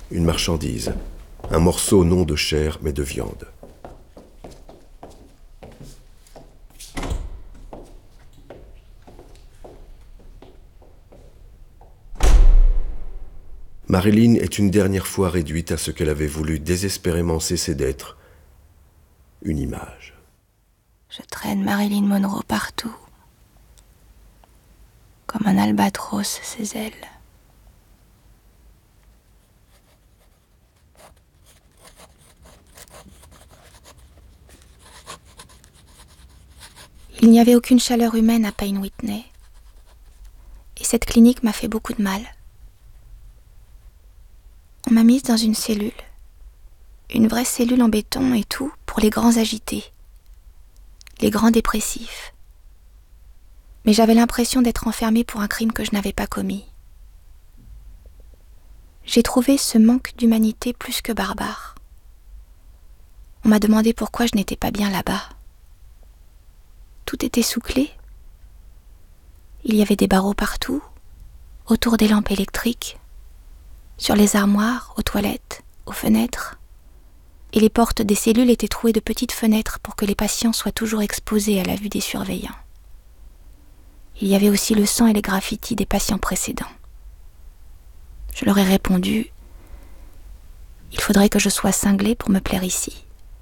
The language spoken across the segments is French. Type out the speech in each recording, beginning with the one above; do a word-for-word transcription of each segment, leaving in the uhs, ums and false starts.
une marchandise, un morceau non de chair mais de viande. Marilyn est une dernière fois réduite à ce qu'elle avait voulu désespérément cesser d'être, une image. Je traîne Marilyn Monroe partout, comme un albatros ses ailes. Il n'y avait aucune chaleur humaine à Payne Whitney, et cette clinique m'a fait beaucoup de mal. On m'a mise dans une cellule, une vraie cellule en béton et tout pour les grands agités, les grands dépressifs. Mais j'avais l'impression d'être enfermée pour un crime que je n'avais pas commis. J'ai trouvé ce manque d'humanité plus que barbare. On m'a demandé pourquoi je n'étais pas bien là-bas. Tout était sous clé. Il y avait des barreaux partout, autour des lampes électriques, sur les armoires, aux toilettes, aux fenêtres. Et les portes des cellules étaient trouées de petites fenêtres pour que les patients soient toujours exposés à la vue des surveillants. Il y avait aussi le sang et les graffitis des patients précédents. Je leur ai répondu « Il faudrait que je sois cinglée pour me plaire ici ».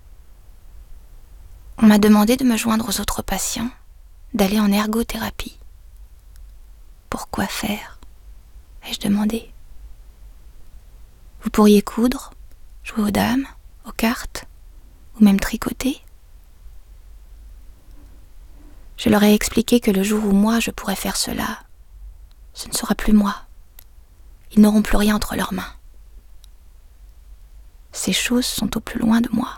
On m'a demandé de me joindre aux autres patients, d'aller en ergothérapie. Pourquoi faire ? Ai-je demandé. Vous pourriez coudre, jouer aux dames, aux cartes, ou même tricoter. Je leur ai expliqué que le jour où moi je pourrais faire cela, ce ne sera plus moi. Ils n'auront plus rien entre leurs mains. Ces choses sont au plus loin de moi.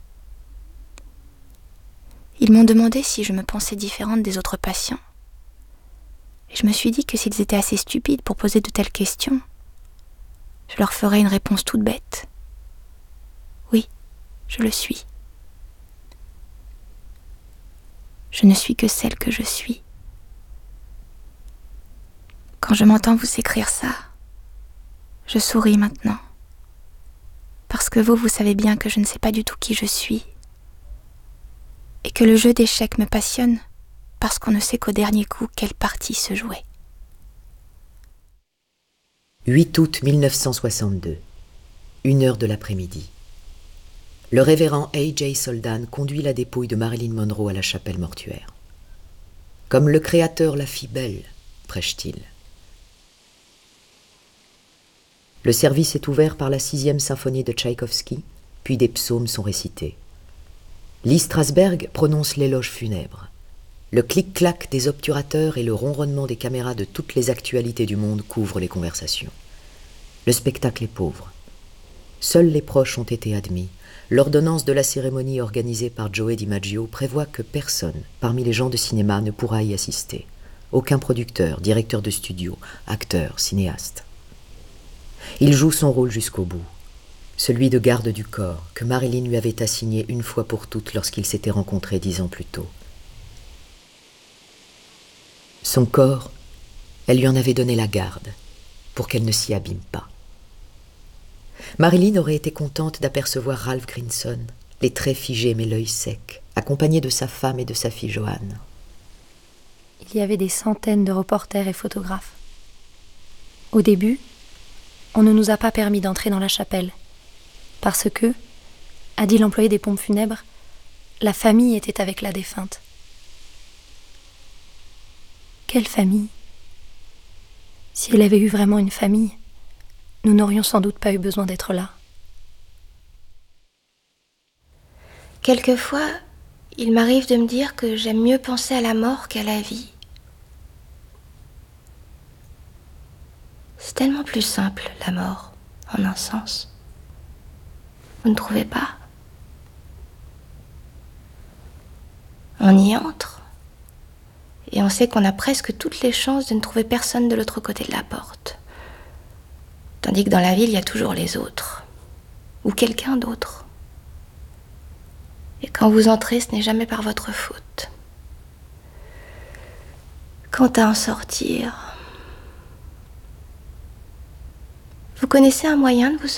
Ils m'ont demandé si je me pensais différente des autres patients. Et je me suis dit que s'ils étaient assez stupides pour poser de telles questions, je leur ferais une réponse toute bête. Oui, je le suis. Je ne suis que celle que je suis. Quand je m'entends vous écrire ça, je souris maintenant. Parce que vous, vous savez bien que je ne sais pas du tout qui je suis. Et que le jeu d'échecs me passionne parce qu'on ne sait qu'au dernier coup quelle partie se jouait. huit août mille neuf cent soixante-deux, une heure de l'après-midi. Le révérend A J Soldan conduit la dépouille de Marilyn Monroe à la chapelle mortuaire. Comme le Créateur la fit belle, prêche-t-il. Le service est ouvert par la sixième symphonie de Tchaïkovski, puis des psaumes sont récités. Lee Strasberg prononce l'éloge funèbre. Le clic-clac des obturateurs et le ronronnement des caméras de toutes les actualités du monde couvrent les conversations. Le spectacle est pauvre. Seuls les proches ont été admis. L'ordonnance de la cérémonie organisée par Joe DiMaggio prévoit que personne, parmi les gens de cinéma, ne pourra y assister. Aucun producteur, directeur de studio, acteur, cinéaste. Il joue son rôle jusqu'au bout. Celui de garde du corps, que Marilyn lui avait assigné une fois pour toutes lorsqu'ils s'étaient rencontrés dix ans plus tôt. Son corps, elle lui en avait donné la garde, pour qu'elle ne s'y abîme pas. Marilyn aurait été contente d'apercevoir Ralph Grinson, les traits figés mais l'œil sec, accompagné de sa femme et de sa fille Joanne. Il y avait des centaines de reporters et photographes. Au début, on ne nous a pas permis d'entrer dans la chapelle, parce que, a dit l'employé des pompes funèbres, la famille était avec la défunte. Quelle famille ? Si elle avait eu vraiment une famille, nous n'aurions sans doute pas eu besoin d'être là. Quelquefois, il m'arrive de me dire que j'aime mieux penser à la mort qu'à la vie. C'est tellement plus simple, la mort, en un sens. Vous ne trouvez pas ? On y entre, et on sait qu'on a presque toutes les chances de ne trouver personne de l'autre côté de la porte. Tandis que dans la ville, il y a toujours les autres, ou quelqu'un d'autre. Et quand vous entrez, ce n'est jamais par votre faute. Quant à en sortir... Vous connaissez un moyen de vous